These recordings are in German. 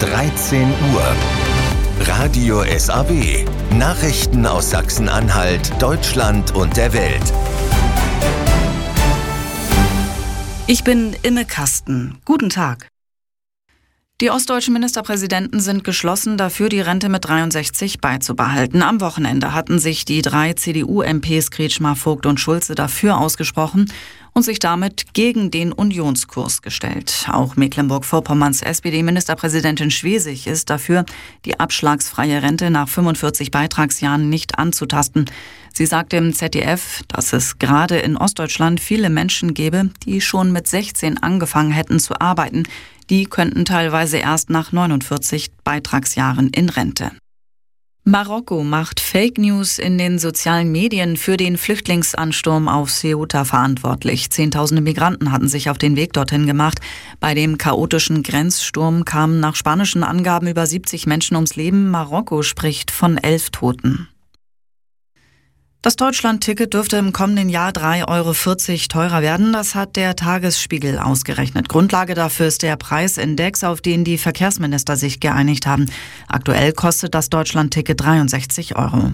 13 Uhr. Radio SAW. Nachrichten aus Sachsen-Anhalt, Deutschland und der Welt. Ich bin Imme Kasten. Guten Tag. Die ostdeutschen Ministerpräsidenten sind geschlossen dafür, die Rente mit 63 beizubehalten. Am Wochenende hatten sich die 3 CDU-MPs Kretschmer, Vogt und Schulze dafür ausgesprochen und sich damit gegen den Unionskurs gestellt. Auch Mecklenburg-Vorpommerns SPD-Ministerpräsidentin Schwesig ist dafür, die abschlagsfreie Rente nach 45 Beitragsjahren nicht anzutasten. Sie sagte im ZDF, dass es gerade in Ostdeutschland viele Menschen gäbe, die schon mit 16 angefangen hätten zu arbeiten. Die könnten teilweise erst nach 49 Beitragsjahren in Rente. Marokko macht Fake News in den sozialen Medien für den Flüchtlingsansturm auf Ceuta verantwortlich. Zehntausende Migranten hatten sich auf den Weg dorthin gemacht. Bei dem chaotischen Grenzsturm kamen nach spanischen Angaben über 70 Menschen ums Leben. Marokko spricht von 11 Toten. Das Deutschland-Ticket dürfte im kommenden Jahr 3,40 € teurer werden. Das hat der Tagesspiegel ausgerechnet. Grundlage dafür ist der Preisindex, auf den die Verkehrsminister sich geeinigt haben. Aktuell kostet das Deutschland-Ticket 63 €.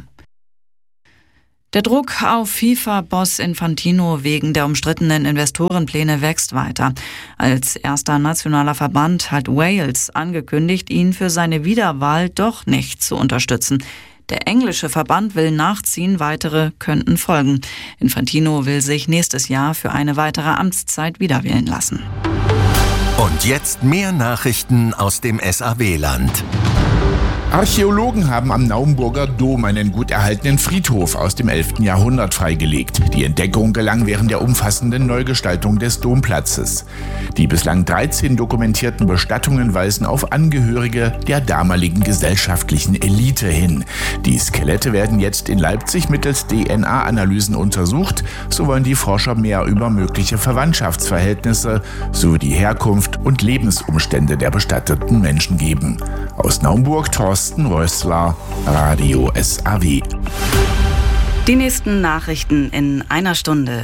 Der Druck auf FIFA-Boss Infantino wegen der umstrittenen Investorenpläne wächst weiter. Als erster nationaler Verband hat Wales angekündigt, ihn für seine Wiederwahl doch nicht zu unterstützen. Der englische Verband will nachziehen, weitere könnten folgen. Infantino will sich nächstes Jahr für eine weitere Amtszeit wiederwählen lassen. Und jetzt mehr Nachrichten aus dem SAW-Land. Archäologen haben am Naumburger Dom einen gut erhaltenen Friedhof aus dem 11. Jahrhundert freigelegt. Die Entdeckung gelang während der umfassenden Neugestaltung des Domplatzes. Die bislang 13 dokumentierten Bestattungen weisen auf Angehörige der damaligen gesellschaftlichen Elite hin. Die Skelette werden jetzt in Leipzig mittels DNA-Analysen untersucht. So wollen die Forscher mehr über mögliche Verwandtschaftsverhältnisse sowie die Herkunft und Lebensumstände der bestatteten Menschen geben. Aus Naumburg, Thorsten Rössler, Radio SAW. Die nächsten Nachrichten in einer Stunde.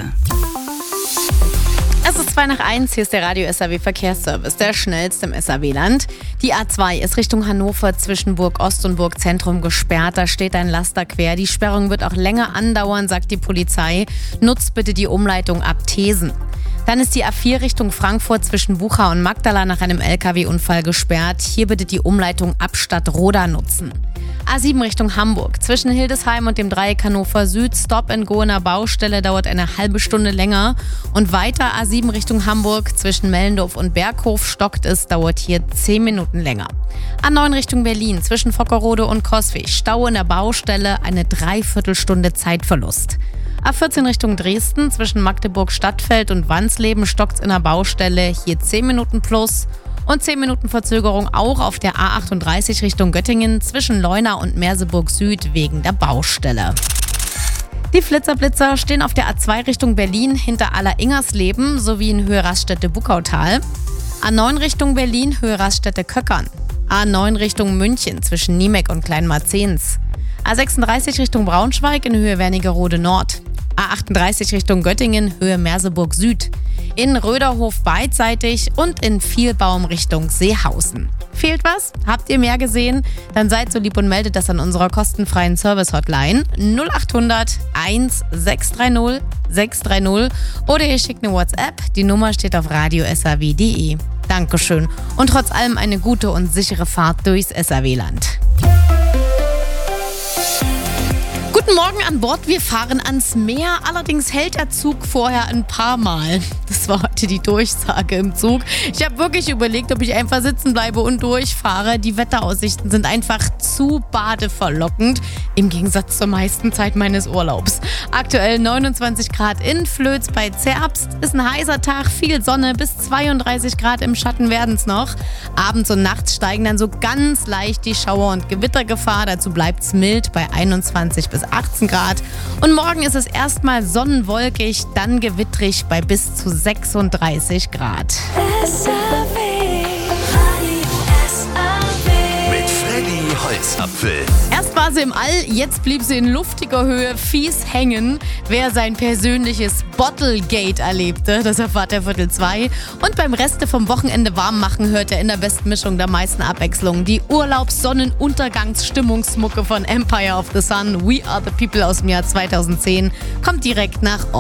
Es ist 2:01, hier ist der Radio SAW Verkehrsservice, der schnellste im SAW-Land. Die A2 ist Richtung Hannover zwischen Burg Ost und Burg Zentrum gesperrt. Da steht ein Laster quer. Die Sperrung wird auch länger andauern, sagt die Polizei. Nutzt bitte die Umleitung ab Thesen. Dann ist die A4 Richtung Frankfurt zwischen Bucha und Magdala nach einem LKW-Unfall gesperrt. Hier bitte die Umleitung ab Stadtroda nutzen. A7 Richtung Hamburg. Zwischen Hildesheim und dem Dreieck Hannover Süd. Stop and Go in der Baustelle dauert eine halbe Stunde länger. Und weiter A7 Richtung Hamburg. Zwischen Mellendorf und Berghof stockt es, dauert hier 10 Minuten länger. A9 Richtung Berlin. Zwischen Fockerode und Coswig. Stau in der Baustelle, eine Dreiviertelstunde Zeitverlust. A14 Richtung Dresden, zwischen Magdeburg-Stadtfeld und Wansleben stockt's in der Baustelle, hier 10 Minuten plus. Und 10 Minuten Verzögerung auch auf der A38 Richtung Göttingen, zwischen Leuna und Merseburg Süd wegen der Baustelle. Die Flitzer-Blitzer stehen auf der A2 Richtung Berlin hinter Aller-Ingersleben sowie in Höhe Raststätte-Buckautal. A9 Richtung Berlin, Höhe Raststätte-Köckern. A9 Richtung München zwischen Niemek und Kleinmarzens. A36 Richtung Braunschweig in Höhe Wernigerode Nord. A38 Richtung Göttingen, Höhe Merseburg Süd. In Röderhof beidseitig und in Vielbaum Richtung Seehausen. Fehlt was? Habt ihr mehr gesehen? Dann seid so lieb und meldet das an unserer kostenfreien Service-Hotline 0800 1630 630 oder ihr schickt eine WhatsApp. Die Nummer steht auf radiosaw.de. Dankeschön und trotz allem eine gute und sichere Fahrt durchs SAW-Land. Guten Morgen an Bord, wir fahren ans Meer, allerdings hält der Zug vorher ein paar Mal. Das war heute die Durchsage im Zug. Ich habe wirklich überlegt, ob ich einfach sitzen bleibe und durchfahre. Die Wetteraussichten sind einfach zu badeverlockend, im Gegensatz zur meisten Zeit meines Urlaubs. Aktuell 29 Grad in Flöz bei Zerbst, ist ein heißer Tag, viel Sonne, bis 32 Grad im Schatten werden es noch. Abends und nachts steigen dann so ganz leicht die Schauer- und Gewittergefahr, dazu bleibt es mild bei 21 bis 18 Grad. Und morgen ist es erstmal sonnenwolkig, dann gewittrig bei bis zu 36 Grad. Mit Freddy Holzapfel. Erst war war sie im All, jetzt blieb sie in luftiger Höhe fies hängen. Wer sein persönliches Bottlegate erlebte, das erfahrt ihr Viertel 2. Und beim Reste vom Wochenende warm machen hört ihr in der besten Mischung der meisten Abwechslung die Urlaubs-Sonnenuntergangsstimmungsmucke von Empire of the Sun, We Are the People aus dem Jahr 2010, kommt direkt nach